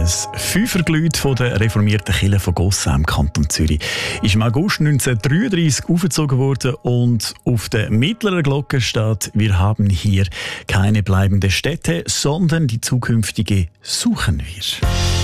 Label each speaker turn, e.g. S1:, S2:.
S1: Das Fünferglüt von der reformierten Kirche von Gossau im Kanton Zürich ist im August 1933 aufgezogen worden und auf der mittleren Glocke steht: Wir haben hier keine bleibende Stätte, sondern die zukünftige suchen wir.